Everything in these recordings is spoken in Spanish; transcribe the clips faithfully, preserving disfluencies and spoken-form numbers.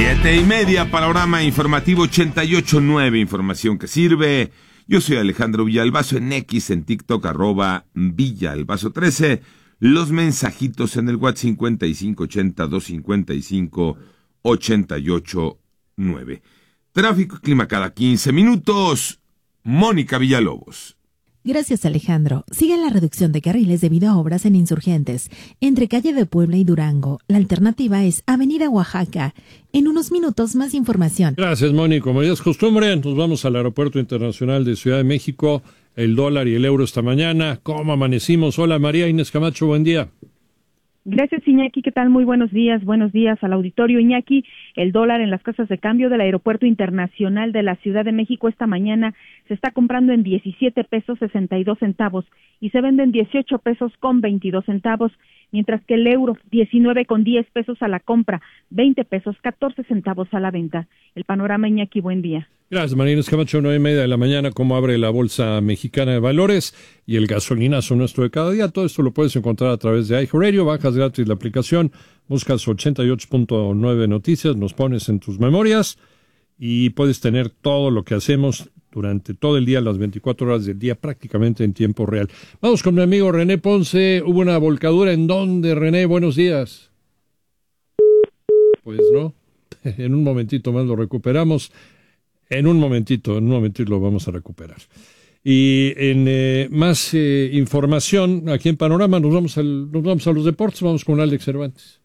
Siete y media, panorama informativo ochenta y ocho punto nueve, información que sirve. Yo soy Alejandro Villalbazo, en X, en TikTok, arroba Villalbazo trece. Los mensajitos en el WhatsApp cincuenta y cinco ochenta, doscientos cincuenta y cinco, ochenta y ocho nueve. Tráfico y clima cada quince minutos. Mónica Villalobos. Gracias, Alejandro. Sigue la reducción de carriles debido a obras en Insurgentes, entre calle de Puebla y Durango. La alternativa es Avenida Oaxaca. En unos minutos, más información. Gracias, Mónica. Como ya es costumbre, nos vamos al Aeropuerto Internacional de Ciudad de México. El dólar y el euro esta mañana. ¿Cómo amanecimos? Hola, María Inés Camacho, buen día. Gracias, Iñaki. ¿Qué tal? Muy buenos días. Buenos días al auditorio. Iñaki, el dólar en las casas de cambio del Aeropuerto Internacional de la Ciudad de México esta mañana se está comprando en diecisiete pesos sesenta y dos centavos y se vende en dieciocho pesos con veintidós centavos, mientras que el euro diecinueve con diez pesos a la compra, veinte pesos catorce centavos a la venta. El panorama, Iñaki, buen día. Gracias, María Inés Camacho. Nueve y media de la mañana, cómo abre la Bolsa Mexicana de Valores y el gasolinazo nuestro de cada día. Todo esto lo puedes encontrar a través de iHeartRadio. Bajas gratis la aplicación, buscas ochenta y ocho punto nueve Noticias, nos pones en tus memorias y puedes tener todo lo que hacemos durante todo el día, las veinticuatro horas del día, prácticamente en tiempo real. Vamos con mi amigo René Ponce. Hubo una volcadura. ¿En dónde, René? Buenos días. Pues no. En un momentito más lo recuperamos. En un momentito, en un momentito lo vamos a recuperar. Y en eh, más eh, información, aquí en Panorama, nos vamos, al, nos vamos a los deportes, vamos con Alex Cervantes.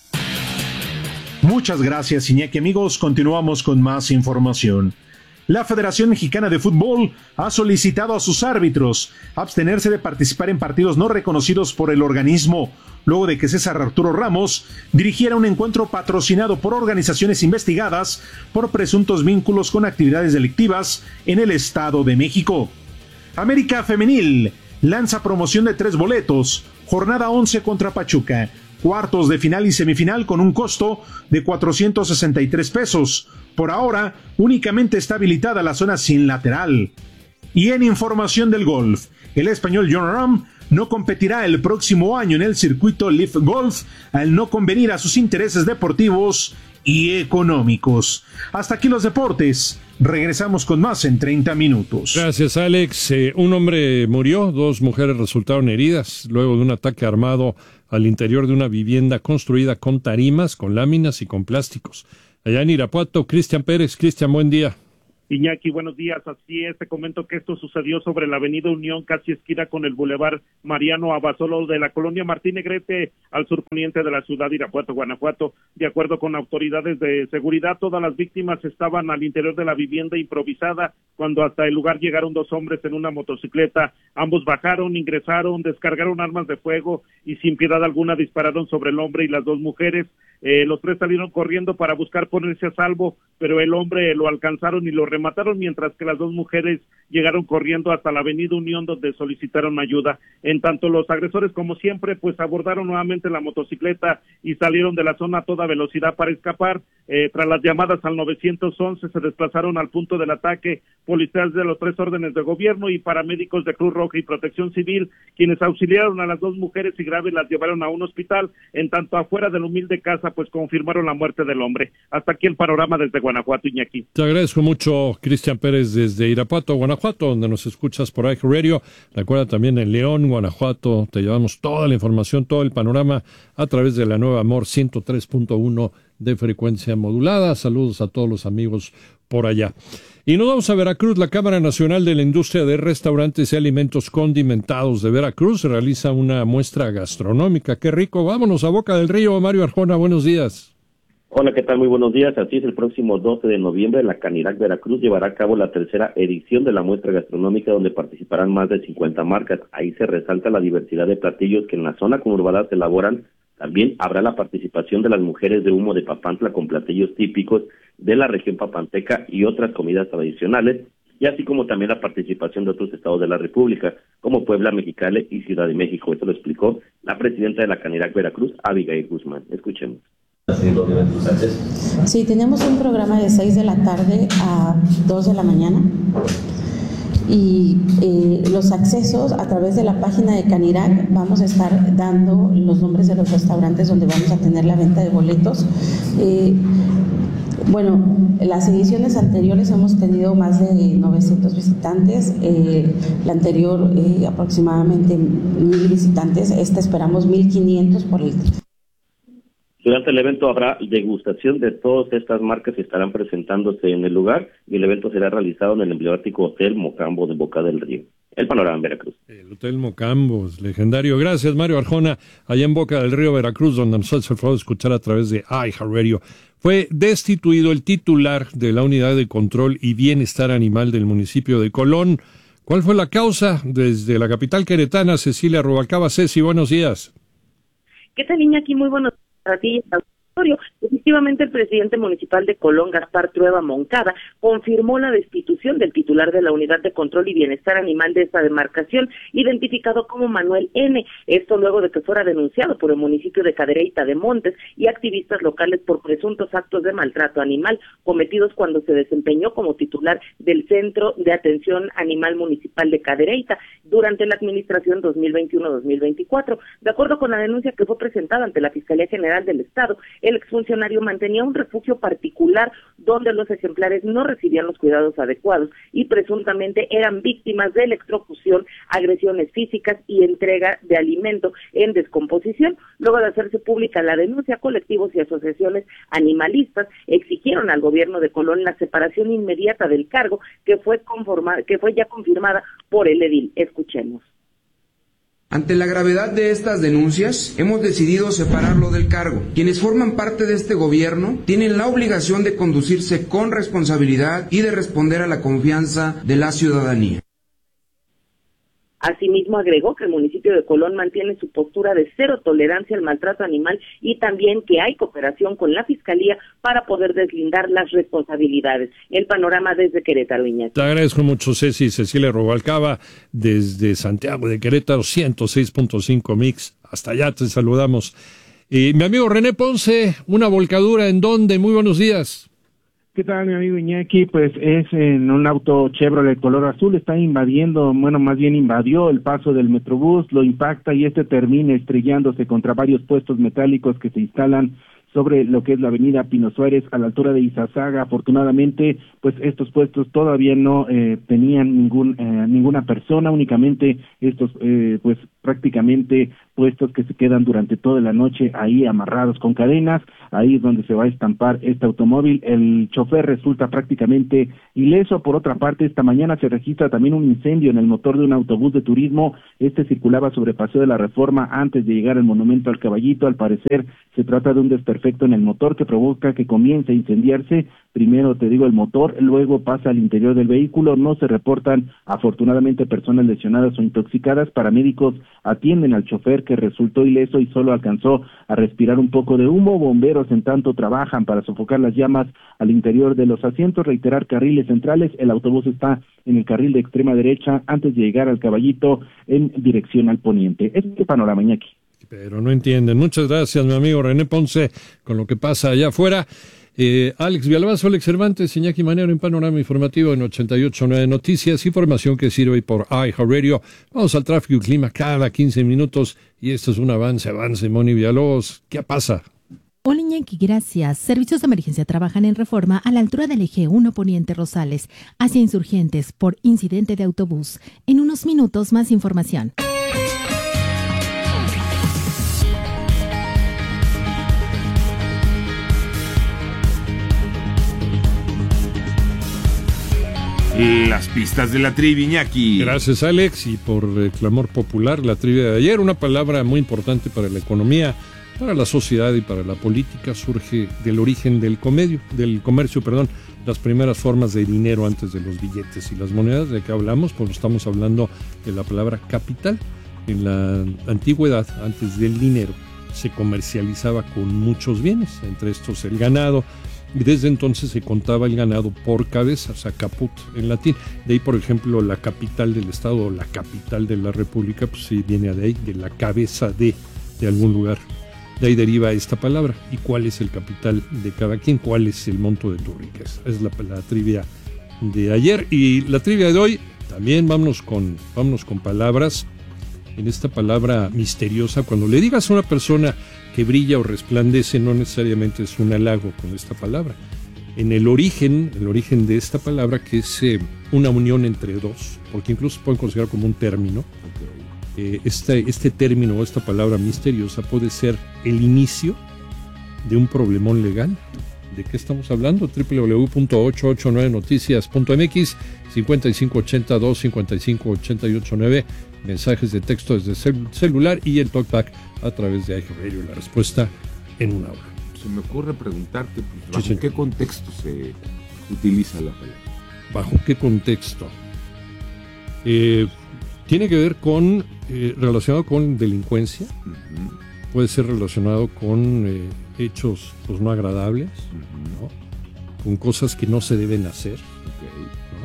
Muchas gracias, Iñaki. Amigos, continuamos con más información. La Federación Mexicana de Fútbol ha solicitado a sus árbitros abstenerse de participar en partidos no reconocidos por el organismo, luego de que César Arturo Ramos dirigiera un encuentro patrocinado por organizaciones investigadas por presuntos vínculos con actividades delictivas en el Estado de México. América Femenil lanza promoción de tres boletos, jornada once contra Pachuca, cuartos de final y semifinal con un costo de cuatrocientos sesenta y tres pesos. Por ahora, únicamente está habilitada la zona sin lateral. Y en información del golf, el español Jon Rahm no competirá el próximo año en el circuito Leaf Golf al no convenir a sus intereses deportivos y económicos. Hasta aquí los deportes. Regresamos con más en treinta minutos. Gracias, Alex. Eh, un hombre murió, dos mujeres resultaron heridas luego de un ataque armado al interior de una vivienda construida con tarimas, con láminas y con plásticos. Allá en Irapuato, Cristian Pérez. Cristian, buen día. Iñaki, buenos días. Así es, te comento que esto sucedió sobre la avenida Unión, casi esquina con el bulevar Mariano Abasolo de la colonia Martín Negrete, al surponiente de la ciudad de Irapuato, Guanajuato. De acuerdo con autoridades de seguridad, todas las víctimas estaban al interior de la vivienda improvisada cuando hasta el lugar llegaron dos hombres en una motocicleta. Ambos bajaron, ingresaron, descargaron armas de fuego y sin piedad alguna dispararon sobre el hombre y las dos mujeres. Eh, los tres salieron corriendo para buscar ponerse a salvo, pero el hombre lo alcanzaron y lo remataron, mientras que las dos mujeres llegaron corriendo hasta la avenida Unión, donde solicitaron ayuda. En tanto, los agresores, como siempre, pues abordaron nuevamente la motocicleta y salieron de la zona a toda velocidad para escapar. Eh, tras las llamadas al nueve once, se desplazaron al punto del ataque policías de los tres órdenes de gobierno y paramédicos de Cruz Roja y Protección Civil, quienes auxiliaron a las dos mujeres y graves las llevaron a un hospital. En tanto, afuera de la humilde casa, pues confirmaron la muerte del hombre. Hasta aquí el panorama desde Guanajuato, Iñaki. Te agradezco mucho, Cristian Pérez, desde Irapuato, Guanajuato, donde nos escuchas por iHeartRadio. Recuerda también en León, Guanajuato, te llevamos toda la información, todo el panorama a través de la nueva Amor ciento tres punto uno de frecuencia modulada. Saludos a todos los amigos por allá. Y nos vamos a Veracruz. La Cámara Nacional de la Industria de Restaurantes y Alimentos Condimentados de Veracruz realiza una muestra gastronómica. ¡Qué rico! Vámonos a Boca del Río. Mario Arjona, buenos días. Hola, ¿qué tal? Muy buenos días. Así es, el próximo doce de noviembre la Canirac Veracruz llevará a cabo la tercera edición de la muestra gastronómica, donde participarán más de cincuenta marcas. Ahí se resalta la diversidad de platillos que en la zona conurbada se elaboran. También habrá la participación de las mujeres de humo de Papantla con platillos típicos de la región papanteca y otras comidas tradicionales, y así como también la participación de otros estados de la República, como Puebla, Mexicali y Ciudad de México. Esto lo explicó la presidenta de la Canirac Veracruz, Abigail Guzmán. Escuchemos. Sí, tenemos un programa de seis de la tarde a dos de la mañana. Y eh, los accesos a través de la página de Canirac, vamos a estar dando los nombres de los restaurantes donde vamos a tener la venta de boletos. Eh, Bueno, las ediciones anteriores hemos tenido más de novecientos visitantes, eh, la anterior eh, aproximadamente mil visitantes, esta esperamos mil quinientos por el... Durante el evento habrá degustación de todas estas marcas que estarán presentándose en el lugar y el evento será realizado en el emblemático Hotel Mocambo de Boca del Río. El panorama en Veracruz. El Hotel Mocambo es legendario. Gracias, Mario Arjona, allá en Boca del Río, Veracruz, donde nos hace el favor de escuchar a través de iHeartRadio. Fue destituido el titular de la Unidad de Control y Bienestar Animal del municipio de Colón. ¿Cuál fue la causa? Desde la capital queretana, Cecilia Rubalcaba. Ceci, buenos días. ¿Qué tal, Iñaki? Muy buenos días a ti. Efectivamente, el presidente municipal de Colón, Gaspar Trueba Moncada, confirmó la destitución del titular de la Unidad de Control y Bienestar Animal de esta demarcación, identificado como Manuel N. Esto luego de que fuera denunciado por el municipio de Cadereyta de Montes y activistas locales por presuntos actos de maltrato animal cometidos cuando se desempeñó como titular del Centro de Atención Animal Municipal de Cadereyta durante la administración dos mil veintiuno a dos mil veinticuatro. De acuerdo con la denuncia que fue presentada ante la Fiscalía General del Estado, el exfuncionario mantenía un refugio particular donde los ejemplares no recibían los cuidados adecuados y presuntamente eran víctimas de electrocución, agresiones físicas y entrega de alimento en descomposición. Luego de hacerse pública la denuncia, colectivos y asociaciones animalistas exigieron al gobierno de Colón la separación inmediata del cargo que fue conformada, que fue ya confirmada por el edil. Escuchemos. Ante la gravedad de estas denuncias, hemos decidido separarlo del cargo. Quienes forman parte de este gobierno tienen la obligación de conducirse con responsabilidad y de responder a la confianza de la ciudadanía. Asimismo, agregó que el municipio de Colón mantiene su postura de cero tolerancia al maltrato animal y también que hay cooperación con la Fiscalía para poder deslindar las responsabilidades. El panorama desde Querétaro, Iñaki. Te agradezco mucho, Ceci. Cecilia Rubalcaba, desde Santiago de Querétaro, ciento seis punto cinco Mix. Hasta allá te saludamos. Y mi amigo René Ponce, una volcadura, ¿en dónde? Muy buenos días. ¿Qué tal, mi amigo Iñaki? Pues es en un auto Chevrolet color azul, está invadiendo, bueno, más bien invadió el paso del Metrobús, lo impacta y este termina estrellándose contra varios puestos metálicos que se instalan sobre lo que es la avenida Pino Suárez a la altura de Izazaga. Afortunadamente, pues estos puestos todavía no eh, tenían ningún eh, ninguna persona, únicamente estos eh, pues prácticamente puestos que se quedan durante toda la noche ahí amarrados con cadenas. Ahí es donde se va a estampar este automóvil. El chofer resulta prácticamente ileso. Por otra parte, esta mañana se registra también un incendio en el motor de un autobús de turismo. Este circulaba sobre Paseo de la Reforma antes de llegar al Monumento al Caballito. Al parecer se trata de un desperfecto en el motor que provoca que comience a incendiarse. Primero, te digo, el motor, luego pasa al interior del vehículo. No se reportan, afortunadamente, personas lesionadas o intoxicadas. Paramédicos atienden al chofer, que resultó ileso y solo alcanzó a respirar un poco de humo. Bomberos, en tanto, trabajan para sofocar las llamas al interior de los asientos. Reiterar, carriles centrales, el autobús está en el carril de extrema derecha antes de llegar al Caballito en dirección al poniente. Este panorama, Iñaki. Pero no entienden. Muchas gracias, mi amigo René Ponce, con lo que pasa allá afuera. Eh, Alex Villalbazo, Alex Cervantes, Iñaki Manero en Panorama Informativo en ochenta y ocho punto nueve Noticias, información que sirve por iHeartRadio. Vamos al tráfico y clima cada quince minutos y esto es un avance, avance, Moni Villalobos. ¿Qué pasa? Hola, Iñaki, gracias. Servicios de emergencia trabajan en Reforma a la altura del eje uno Poniente Rosales, hacia Insurgentes por incidente de autobús. En unos minutos más información. Las pistas de la trivia, Iñaki. Gracias, Alex, y por eh, clamor popular, la trivia de ayer, una palabra muy importante para la economía, para la sociedad y para la política, surge del origen del comedio, del comercio, perdón, las primeras formas de dinero antes de los billetes y las monedas. ¿De qué hablamos? Pues estamos hablando de la palabra capital. En la antigüedad, antes del dinero, se comercializaba con muchos bienes, entre estos el ganado. Y desde entonces se contaba el ganado por cabeza, o sea, caput en latín. De ahí, por ejemplo, la capital del estado o la capital de la república, pues sí viene de ahí, de la cabeza de, de algún lugar. De ahí deriva esta palabra. ¿Y cuál es el capital de cada quien? ¿Cuál es el monto de tu riqueza? Es la, la trivia de ayer. Y la trivia de hoy, también vámonos con, vámonos con palabras. En esta palabra misteriosa, cuando le digas a una persona que brilla o resplandece, no necesariamente es un halago con esta palabra. en el origen, el origen de esta palabra, que es eh, una unión entre dos, porque incluso se puede considerar como un término. Eh, este, este término o esta palabra misteriosa puede ser el inicio de un problemón legal. ¿De qué estamos hablando? doble u doble u doble u punto ochocientos ochenta y nueve noticias punto m x, cincuenta y cinco ochenta dos cincuenta y cinco ochenta y ocho nueve, mensajes de texto desde cel- celular y el talkback a través de iHeartRadio. La respuesta en una hora. Se me ocurre preguntarte, pues, ¿bajo Sí, sí. qué contexto se utiliza la palabra? ¿Bajo qué contexto? Eh, tiene que ver con, eh, relacionado con delincuencia, Uh-huh. puede ser relacionado con eh, hechos pues, no agradables, Uh-huh. ¿no? Con cosas que no se deben hacer, Okay.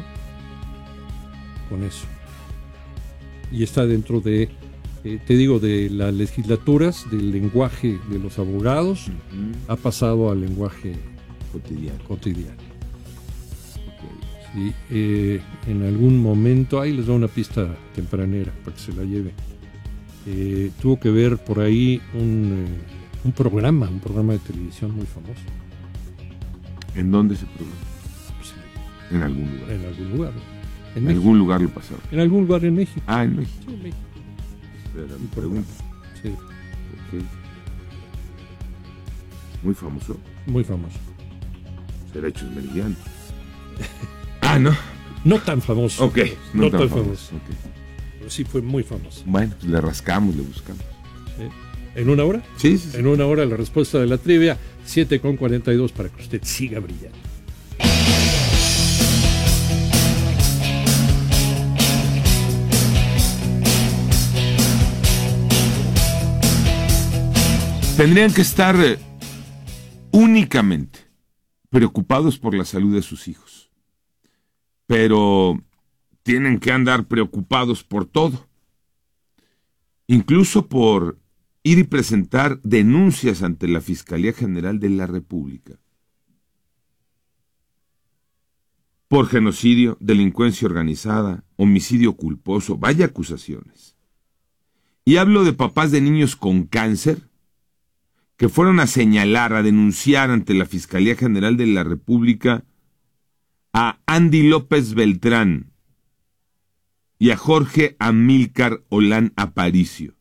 ¿no? Con eso. Y está dentro de, eh, te digo, de las legislaturas, del lenguaje de los abogados, Uh-huh. ha pasado al lenguaje Cotidiano. cotidiano. Okay. Sí, eh, en algún momento, ahí les doy una pista tempranera para que se la lleve. Eh, tuvo que ver por ahí un, eh, un programa, un programa de televisión muy famoso. ¿En dónde se programa? Pues, En algún lugar. en algún lugar. En, En México. algún lugar lo pasaron. En algún lugar en México. Ah, en México. Sí, en México. Era mi Un programa. pregunta. Sí, Ok. Muy famoso. muy famoso. Derechos meridianos. Ah, no. No tan famoso. Ok. No, No tan tan famoso. famoso. Ok. Pero sí fue muy famoso. Bueno, pues le rascamos, le buscamos. ¿Sí? ¿En una hora? Sí, sí, sí. En una hora la respuesta de la trivia, siete con cuarenta y dos para que usted siga brillando. Tendrían que estar eh, únicamente preocupados por la salud de sus hijos. Pero tienen que andar preocupados por todo. Incluso por ir y presentar denuncias ante la Fiscalía General de la República. Por genocidio, delincuencia organizada, homicidio culposo, vaya acusaciones. Y hablo de papás de niños con cáncer que fueron a señalar, a denunciar ante la Fiscalía General de la República a Andy López Beltrán y a Jorge Amílcar Olán Aparicio.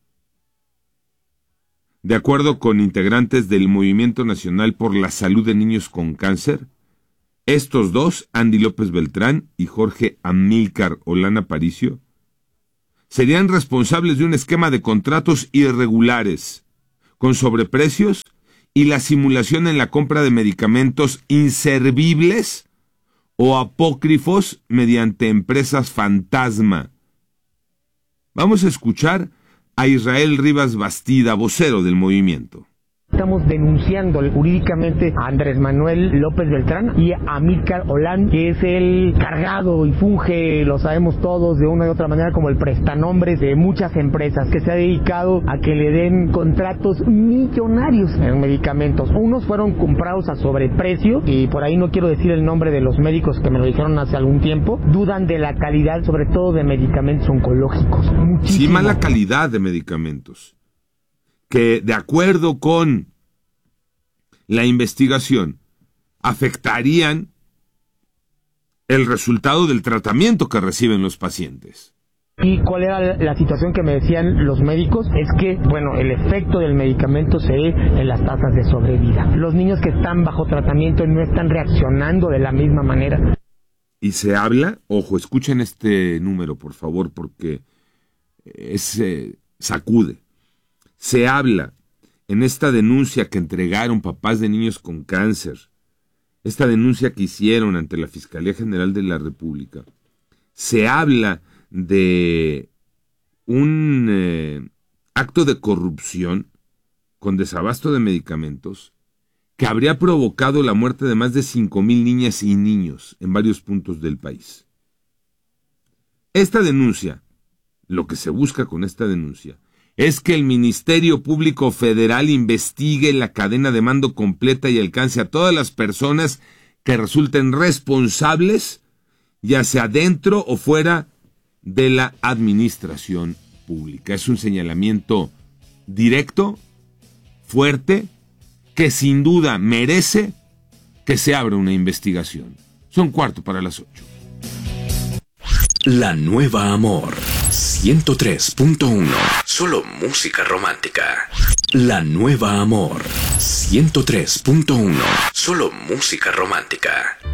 De acuerdo con integrantes del Movimiento Nacional por la Salud de Niños con Cáncer, estos dos, Andy López Beltrán y Jorge Amílcar Olán Aparicio, serían responsables de un esquema de contratos irregulares, con sobreprecios y la simulación en la compra de medicamentos inservibles o apócrifos mediante empresas fantasma. Vamos a escuchar a Israel Rivas Bastida, vocero del movimiento. Estamos denunciando jurídicamente a Andrés Manuel López Beltrán y a Amílcar Olán, que es el cargado y funge, lo sabemos todos, de una y otra manera como el prestanombres de muchas empresas, que se ha dedicado a que le den contratos millonarios en medicamentos. Unos fueron comprados a sobreprecio, y por ahí no quiero decir el nombre de los médicos que me lo dijeron hace algún tiempo, dudan de la calidad, sobre todo de medicamentos oncológicos. Muchísimo. Sí, mala calidad de medicamentos, que de acuerdo con la investigación afectarían el resultado del tratamiento que reciben los pacientes. ¿Y cuál era la situación que me decían los médicos? Es que, bueno, el efecto del medicamento se ve en las tasas de sobrevida. Los niños que están bajo tratamiento no están reaccionando de la misma manera. Y se habla, ojo, escuchen este número, por favor, porque es, eh, sacude. Se habla en esta denuncia que entregaron papás de niños con cáncer, esta denuncia que hicieron ante la Fiscalía General de la República, se habla de un eh, acto de corrupción con desabasto de medicamentos que habría provocado la muerte de más de cinco mil niñas y niños en varios puntos del país. Esta denuncia, lo que se busca con esta denuncia, es que el Ministerio Público Federal investigue la cadena de mando completa y alcance a todas las personas que resulten responsables, ya sea dentro o fuera de la administración pública. Es un señalamiento directo, fuerte, que sin duda merece que se abra una investigación. Son cuarto para las ocho. La Nueva Amor, ciento tres punto uno. Solo música romántica. La Nueva Amor, ciento tres punto uno. Solo música romántica.